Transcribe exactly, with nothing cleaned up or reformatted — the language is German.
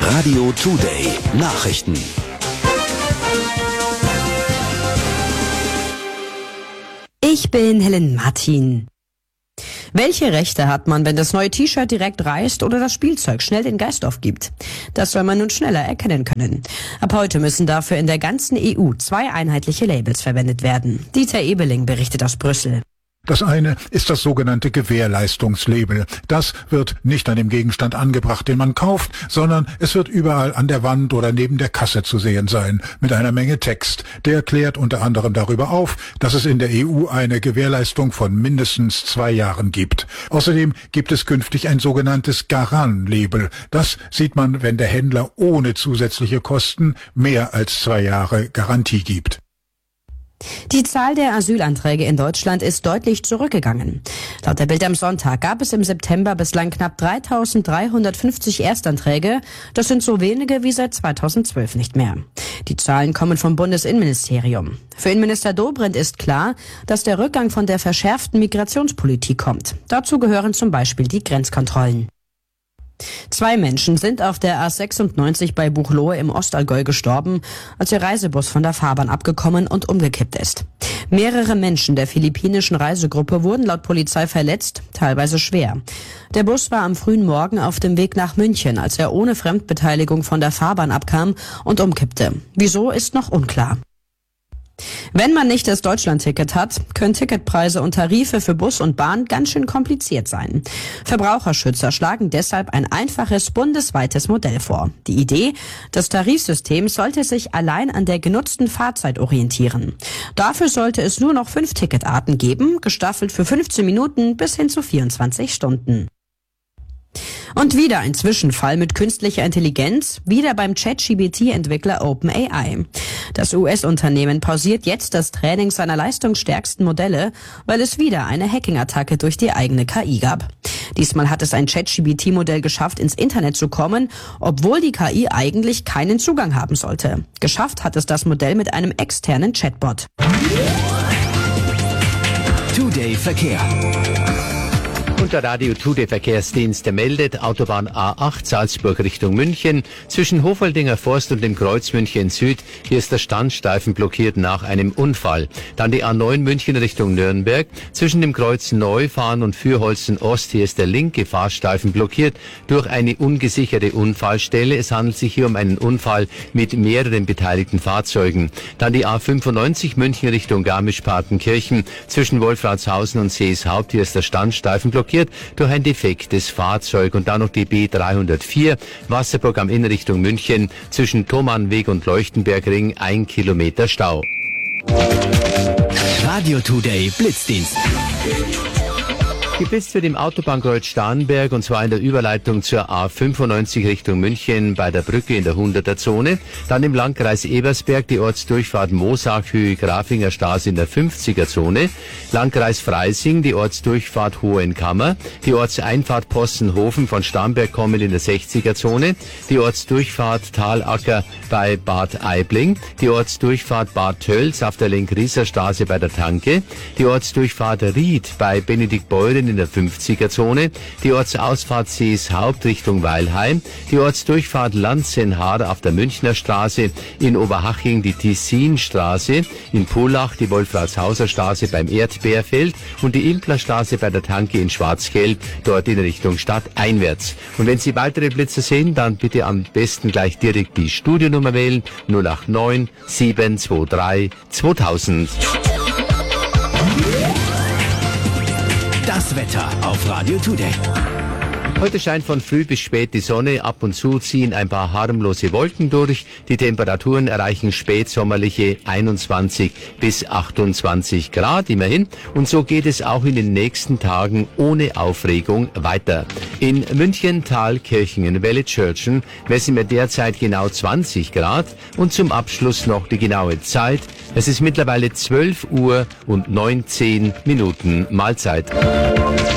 Radio Today Nachrichten. Ich bin Helen Martin. Welche Rechte hat man, wenn das neue T-Shirt direkt reißt oder das Spielzeug schnell den Geist aufgibt? Das soll man nun schneller erkennen können. Ab heute müssen dafür in der ganzen E U zwei einheitliche Labels verwendet werden. Dieter Ebeling berichtet aus Brüssel. Das eine ist das sogenannte Gewährleistungslabel. Das wird nicht an dem Gegenstand angebracht, den man kauft, sondern es wird überall an der Wand oder neben der Kasse zu sehen sein, mit einer Menge Text. Der klärt unter anderem darüber auf, dass es in der E U eine Gewährleistung von mindestens zwei Jahren gibt. Außerdem gibt es künftig ein sogenanntes Garant-Label. Das sieht man, wenn der Händler ohne zusätzliche Kosten mehr als zwei Jahre Garantie gibt. Die Zahl der Asylanträge in Deutschland ist deutlich zurückgegangen. Laut der Bild am Sonntag gab es im September bislang knapp dreitausenddreihundertfünfzig Erstanträge. Das sind so wenige wie seit zweitausendzwölf nicht mehr. Die Zahlen kommen vom Bundesinnenministerium. Für Innenminister Dobrindt ist klar, dass der Rückgang von der verschärften Migrationspolitik kommt. Dazu gehören zum Beispiel die Grenzkontrollen. Zwei Menschen sind auf der A sechsundneunzig bei Buchloe im Ostallgäu gestorben, als ihr Reisebus von der Fahrbahn abgekommen und umgekippt ist. Mehrere Menschen der philippinischen Reisegruppe wurden laut Polizei verletzt, teilweise schwer. Der Bus war am frühen Morgen auf dem Weg nach München, als er ohne Fremdbeteiligung von der Fahrbahn abkam und umkippte. Wieso, ist noch unklar. Wenn man nicht das Deutschland-Ticket hat, können Ticketpreise und Tarife für Bus und Bahn ganz schön kompliziert sein. Verbraucherschützer schlagen deshalb ein einfaches bundesweites Modell vor. Die Idee, das Tarifsystem sollte sich allein an der genutzten Fahrzeit orientieren. Dafür sollte es nur noch fünf Ticketarten geben, gestaffelt für fünfzehn Minuten bis hin zu vierundzwanzig Stunden. Und wieder ein Zwischenfall mit künstlicher Intelligenz, wieder beim ChatGPT-Entwickler OpenAI. Das U S-Unternehmen pausiert jetzt das Training seiner leistungsstärksten Modelle, weil es wieder eine Hacking-Attacke durch die eigene K I gab. Diesmal hat es ein ChatGPT-Modell geschafft, ins Internet zu kommen, obwohl die K I eigentlich keinen Zugang haben sollte. Geschafft hat es das Modell mit einem externen Chatbot. Today Verkehr. Und der Radio Today Verkehrsdienst meldet Autobahn A acht Salzburg Richtung München. Zwischen Hofaldinger Forst und dem Kreuz München Süd. Hier ist der Standstreifen blockiert nach einem Unfall. Dann die A neun München Richtung Nürnberg. Zwischen dem Kreuz Neufahren und Fürholzen Ost. Hier ist der linke Fahrstreifen blockiert durch eine ungesicherte Unfallstelle. Es handelt sich hier um einen Unfall mit mehreren beteiligten Fahrzeugen. Dann die A fünfundneunzig München Richtung Garmisch-Partenkirchen. Zwischen Wolfratshausen und Seeshaupt. Hier ist der Standstreifen blockiert durch ein defektes Fahrzeug. Und dann noch die B dreihundertvier, Wasserburg am Inn Richtung München, zwischen Thomannweg und Leuchtenbergring, ein Kilometer Stau. Radio Today Blitzdienst. Geblitzt wird im Autobahnkreuz Starnberg, und zwar in der Überleitung zur A fünfundneunzig Richtung München bei der Brücke in der hunderter Zone. Dann im Landkreis Ebersberg die Ortsdurchfahrt Moosach-Höhe Grafinger Straße in der fünfziger Zone. Landkreis Freising die Ortsdurchfahrt Hohenkammer. Die Ortseinfahrt Possenhofen von Starnberg kommend in der sechziger Zone. Die Ortsdurchfahrt Talacker bei Bad Aibling. Die Ortsdurchfahrt Bad Tölz auf der Lenk-Rieser Straße bei der Tanke. Die Ortsdurchfahrt Ried bei Benediktbeuren in der fünfziger Zone, die Ortsausfahrt Seeshaupt Richtung Weilheim, die Ortsdurchfahrt Lanzenhaar auf der Münchner Straße, in Oberhaching die Tessinstraße, in Pullach die Wolfratshauser Straße beim Erdbeerfeld und die Implerstraße bei der Tanke in Schwarzgelb, dort in Richtung Stadt einwärts. Und wenn Sie weitere Blitzer sehen, dann bitte am besten gleich direkt die Studionummer wählen, null acht neun sieben zwei drei zweitausend. Das Wetter auf Radio Today. Heute scheint von früh bis spät die Sonne, ab und zu ziehen ein paar harmlose Wolken durch. Die Temperaturen erreichen spätsommerliche einundzwanzig bis achtundzwanzig Grad immerhin. Und so geht es auch in den nächsten Tagen ohne Aufregung weiter. In München, Thalkirchen, in Wellitschörchen messen wir derzeit genau zwanzig Grad. Und zum Abschluss noch die genaue Zeit. Es ist mittlerweile zwölf Uhr und neunzehn Minuten Mahlzeit.